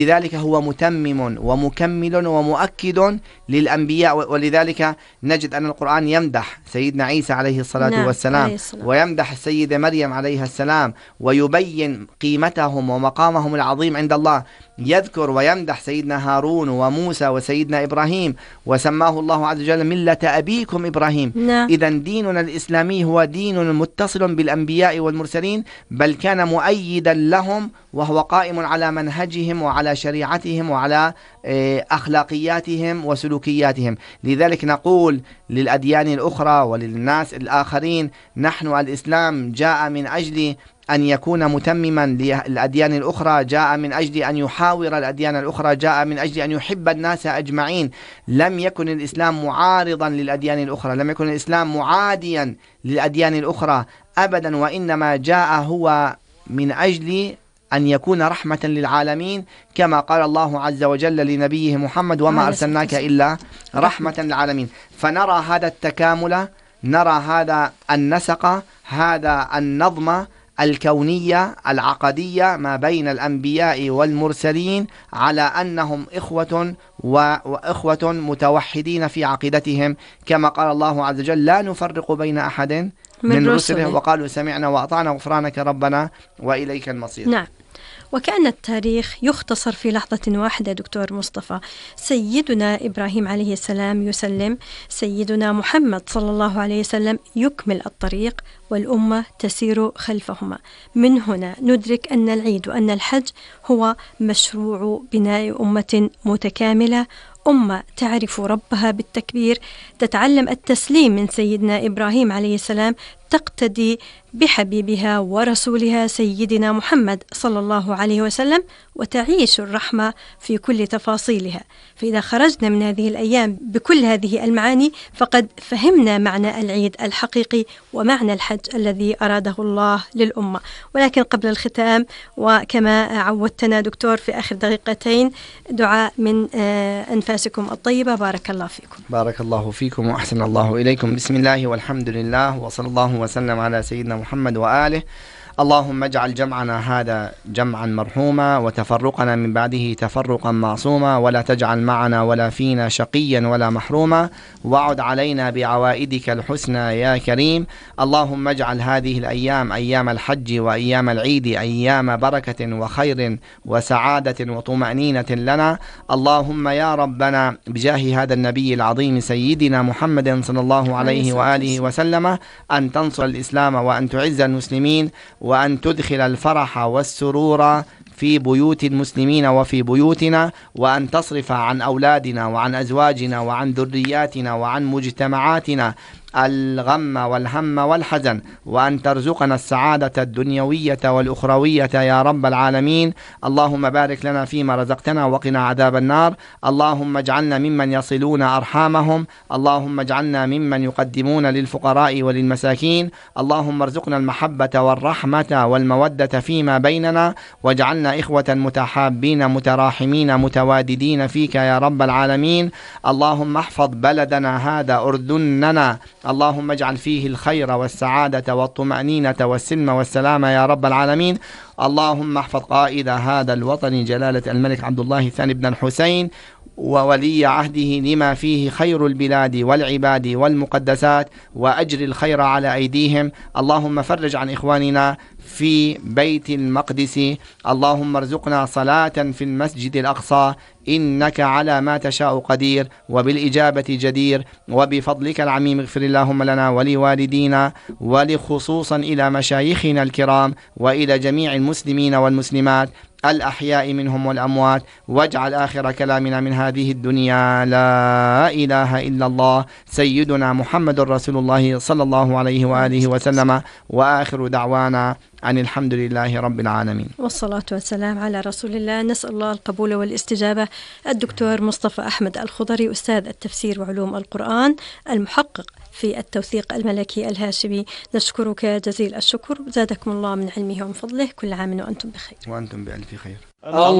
لذلك هو متمم ومكمل ومؤكد للأنبياء. ولذلك نجد أن القرآن يمدح سيدنا عيسى عليه الصلاة والسلام، ويمدح السيدة مريم عليها السلام، ويبين قيمتهم ومقامهم العظيم عند الله. يذكر ويمدح سيدنا هارون وموسى وسيدنا إبراهيم، وسماه الله عز وجل ملة أبيكم إبراهيم. إذن ديننا الإسلامي هو دين متصل بالأنبياء والمرسلين، بل كان مؤيدا لهم، وهو قائم على منهجهم وعلى شريعتهم وعلى أخلاقياتهم وسلوكياتهم. لذلك نقول للأديان الأخرى وللناس الآخرين: نحن الإسلام جاء من أجل أن يكون متمما للأديان الأخرى، جاء من أجل أن يحاور الأديان الأخرى، جاء من أجل أن يحب الناس أجمعين. لم يكن الإسلام معارضا للأديان الأخرى، لم يكن الإسلام معاديا للأديان الأخرى أبدا، وإنما جاء هو من أجل أن يكون رحمة للعالمين، كما قال الله عز وجل لنبيه محمد: وما أرسلناك إلا رحمة للعالمين. فنرى هذا التكامل، نرى هذا النسق، هذا النظم الكونية العقدية ما بين الأنبياء والمرسلين، على أنهم إخوة وإخوة متوحدين في عقيدتهم، كما قال الله عز وجل: لا نفرق بين أحد من رسله وقالوا سمعنا وأطعنا غفرانك ربنا وإليك المصير. نعم. وكأن التاريخ يختصر في لحظة واحدة دكتور مصطفى. سيدنا إبراهيم عليه السلام يسلم، سيدنا محمد صلى الله عليه وسلم يكمل الطريق، والأمة تسير خلفهما. من هنا ندرك أن العيد وأن الحج هو مشروع بناء أمة متكاملة، أمة تعرف ربها بالتكبير، تتعلم التسليم من سيدنا إبراهيم عليه السلام، تقتدي بحبيبها ورسولها سيدنا محمد صلى الله عليه وسلم، وتعيش الرحمة في كل تفاصيلها. فإذا خرجنا من هذه الأيام بكل هذه المعاني فقد فهمنا معنى العيد الحقيقي ومعنى الحج الذي أراده الله للأمة. ولكن قبل الختام، وكما عودتنا دكتور في آخر دقيقتين، دعاء من أنفاسكم الطيبة. بارك الله فيكم. بارك الله فيكم وأحسن الله إليكم. بسم الله والحمد لله وصلى الله وسلم على سيدنا محمد وآله. اللهم اجعل جمعنا هذا جمعا مرحوما، وتفرقنا من بعده تفرقا معصوما، ولا تجعل معنا ولا فينا شقيا ولا محروما، وعد علينا بعوائدك الحسنى يا كريم. اللهم اجعل هذه الأيام أيام الحج وأيام العيد أيام بركة وخير وسعادة وطمأنينة لنا. اللهم يا ربنا بجاه هذا النبي العظيم سيدنا محمد صلى الله عليه وآله وسلم، أن تنصر الإسلام وأن تعز المسلمين، وأن تدخل الفرح والسرور في بيوت المسلمين وفي بيوتنا، وأن تصرف عن أولادنا وعن أزواجنا وعن ذرياتنا وعن مجتمعاتنا الغم والهم والحزن، وأن ترزقنا السعادة الدنيوية والأخروية يا رب العالمين. اللهم بارك لنا فيما رزقتنا وقنا عذاب النار. اللهم اجعلنا ممن يصلون أرحامهم، اللهم اجعلنا ممن يقدمون للفقراء وللمساكين. اللهم ارزقنا المحبة والرحمة والمودة فيما بيننا، واجعلنا إخوة متحابين متراحمين متواددين فيك يا رب العالمين. اللهم احفظ بلدنا هذا أردننا، اللهم اجعل فيه الخير والسعادة والطمأنينة والسلم والسلام يا رب العالمين. اللهم احفظ قائد هذا الوطن جلالة الملك عبد الله الثاني بن الحسين وولي عهده لما فيه خير البلاد والعباد والمقدسات، وأجر الخير على أيديهم. اللهم فرج عن إخواننا في بيت المقدس. اللهم ارزقنا صلاة في المسجد الأقصى، إنك على ما تشاء قدير وبالإجابة جدير، وبفضلك العميم اغفر اللهم لنا ولوالدينا، ولخصوصا إلى مشايخنا الكرام، وإلى جميع المسلمين والمسلمات الأحياء منهم والأموات. واجعل آخر كلامنا من هذه الدنيا لا إله إلا الله سيدنا محمد رسول الله صلى الله عليه وآله وسلم، وآخر دعوانا أن الحمد لله رب العالمين، والصلاة والسلام على رسول الله. نسأل الله القبول والاستجابة. الدكتور مصطفى أحمد الخضري، أستاذ التفسير وعلوم القرآن، المحقق في التوثيق الملكي الهاشمي، نشكرك جزيل الشكر، زادكم الله من علمه ومن فضله. كل عام وأنتم بخير. وأنتم بألف خير.